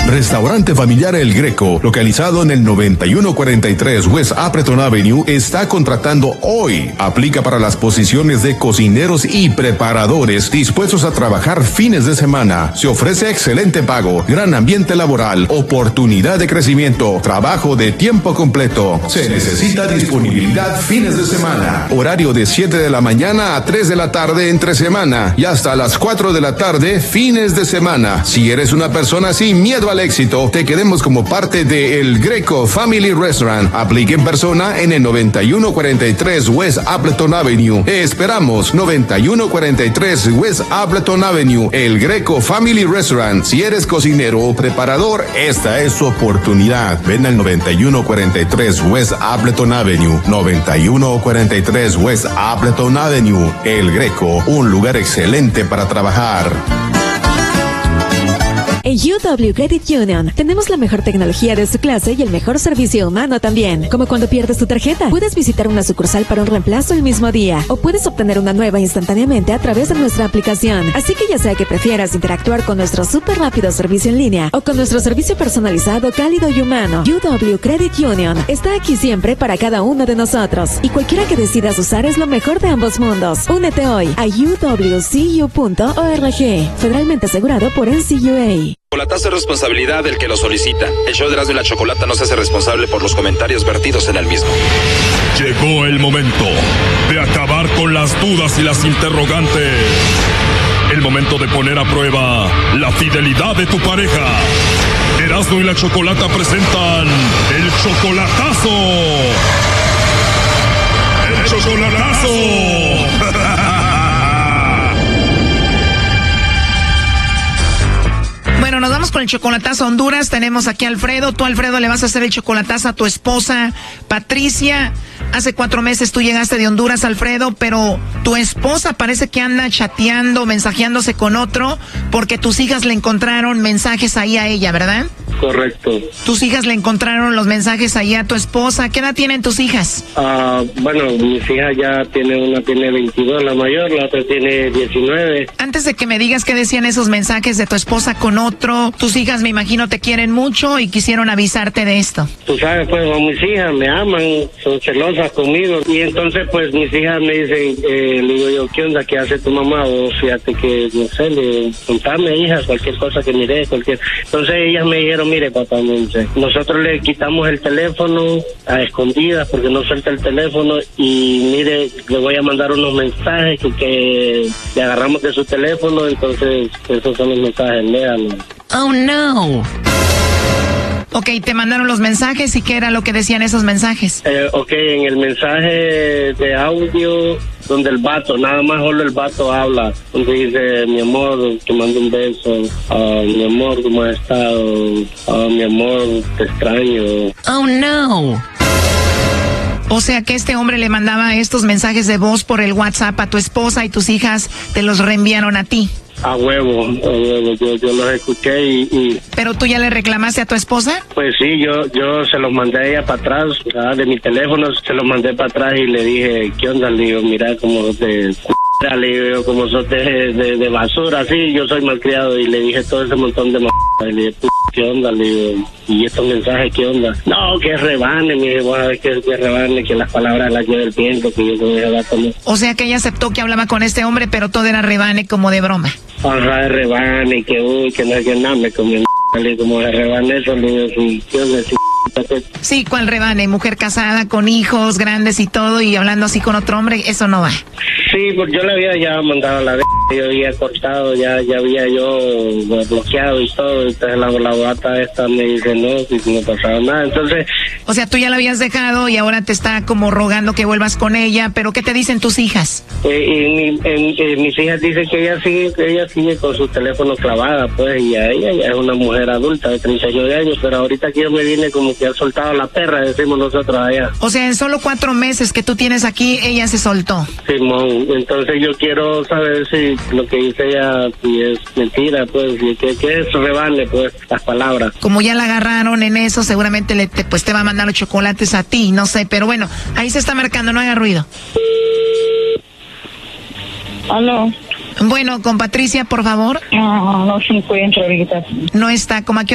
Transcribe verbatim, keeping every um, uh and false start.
Restaurante Familiar El Greco, localizado en el noventa y uno cuarenta y tres West Appleton Avenue, está contratando hoy. Aplica para las posiciones de cocineros y preparadores dispuestos a trabajar fines de semana. Se ofrece excelente pago, gran ambiente laboral, oportunidad de crecimiento, trabajo de tiempo completo. Se necesita disponibilidad fines de semana. Horario de siete de la mañana a tres de la tarde entre semana y hasta las cuatro de la tarde fines de semana. Si eres una persona sin miedo al éxito, te queremos como parte de El Greco Family Restaurant. Aplique en persona en el noventa y uno cuarenta y tres West Appleton Avenue. Esperamos noventa y uno cuarenta y tres West Appleton Avenue, El Greco Family Restaurant. Si eres cocinero o preparador, esta es su oportunidad. Ven al noventa y uno cuarenta y tres West Appleton Avenue, noventa y uno cuarenta y tres West Appleton Avenue, El Greco, un lugar excelente para trabajar. En U W Credit Union tenemos la mejor tecnología de su clase y el mejor servicio humano también. Como cuando pierdes tu tarjeta, puedes visitar una sucursal para un reemplazo el mismo día o puedes obtener una nueva instantáneamente a través de nuestra aplicación. Así que ya sea que prefieras interactuar con nuestro súper rápido servicio en línea o con nuestro servicio personalizado, cálido y humano, U W Credit Union está aquí siempre para cada uno de nosotros. Y cualquiera que decidas usar es lo mejor de ambos mundos. Únete hoy a U W C U punto org, federalmente asegurado por N C U A. Chocolatazo es responsabilidad del que lo solicita. El show de Erasmo y la Chocolata no se hace responsable por los comentarios vertidos en el mismo. Llegó el momento de acabar con las dudas y las interrogantes. El momento de poner a prueba la fidelidad de tu pareja. Erasmo y la Chocolata presentan el chocolatazo. El chocolatazo. Bueno, nos vamos con el chocolatazo a Honduras. Tenemos aquí a Alfredo. Tú, Alfredo, le vas a hacer el chocolatazo a tu esposa, Patricia. Hace cuatro meses tú llegaste de Honduras, Alfredo, pero tu esposa parece que anda chateando, mensajeándose con otro, porque tus hijas le encontraron mensajes ahí a ella, ¿verdad? Correcto. Tus hijas le encontraron los mensajes ahí a tu esposa. ¿Qué edad tienen tus hijas? Uh, bueno, mis hijas ya tienen, una tiene veintidós, la mayor, la otra tiene diecinueve. Antes de que me digas qué decían esos mensajes de tu esposa con otro, tus hijas me imagino te quieren mucho y quisieron avisarte de esto. Tú sabes, pues, con mis hijas me aman, son celosas conmigo. Y entonces, pues, mis hijas me dicen, eh, le digo yo, ¿qué onda? ¿Qué hace tu mamá? O fíjate que, no sé, le contame, hijas, cualquier cosa que mire, cualquier... Entonces ellas me dijeron, mire, papá, nosotros le quitamos el teléfono a escondidas porque no suelta el teléfono y mire, le voy a mandar unos mensajes que, que le agarramos de su teléfono, entonces esos son los mensajes, léalos. Oh, no. Ok, te mandaron los mensajes y ¿qué era lo que decían esos mensajes? Eh, ok, en el mensaje de audio, donde el vato, nada más solo el vato habla, donde dice, mi amor, te mando un beso, uh, mi amor, ¿cómo has estado? Uh, mi amor, te extraño. Oh, no. O sea que este hombre le mandaba estos mensajes de voz por el WhatsApp a tu esposa y tus hijas te los reenviaron a ti. A huevo, a huevo, yo, yo los escuché y, y... ¿Pero tú ya le reclamaste a tu esposa? Pues sí, yo yo se los mandé a ella para atrás, ¿verdad? De mi teléfono, se los mandé para atrás y le dije, ¿qué onda? Le digo, mira, como de... Le digo, como sos de, de, de basura, sí, yo soy malcriado, y le dije todo ese montón de m***, y le dije, ¿qué onda? Le digo, ¿y estos mensajes qué onda? No, que rebane, me dijo, a ver que, que rebane, que las palabras las lleve el viento, que yo con ella va como... O sea que ella aceptó que hablaba con este hombre, pero todo era rebane como de broma. Ajá, de rebane, que uy, que no es que nada, me comió m***, como de rebane eso, le digo, sí, ¿qué onda? Sí. Sí, ¿cuál rebane? Mujer casada, con hijos grandes y todo, y hablando así con otro hombre, eso no va. Sí, pues yo le había ya mandado a la vez, yo había cortado, ya ya había yo bloqueado y todo, entonces la, la gata esta me dice no, si no pasaba nada, entonces... O sea, tú ya la habías dejado y ahora te está como rogando que vuelvas con ella, pero ¿qué te dicen tus hijas? Eh, y mi, en, eh, mis hijas dicen que ella sigue, que ella sigue con su teléfono clavada, pues, y a ella ya es una mujer adulta de treinta y ocho años, pero ahorita que yo me vine como que ha soltado la perra, decimos nosotros allá. O sea, en solo cuatro meses que tú tienes aquí, ella se soltó. Simón, entonces yo quiero saber si lo que dice ella si es mentira, pues, y que, que es rebane, pues, las palabras. Como ya la agarraron en eso, seguramente le te, pues te va a mandar los chocolates a ti, no sé, pero bueno, ahí se está marcando, no haga ruido. ¿Aló? Bueno, con Patricia, por favor. No, no se encuentra ahorita. No está, como aquí.